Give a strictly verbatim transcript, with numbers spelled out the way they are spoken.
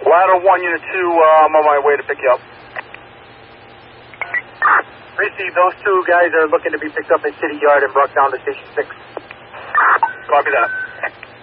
Ladder one, Unit two, uh, I'm on my way to pick you up. Receive, those two guys are looking to be picked up at City Yard and brought down to Station six. Copy that.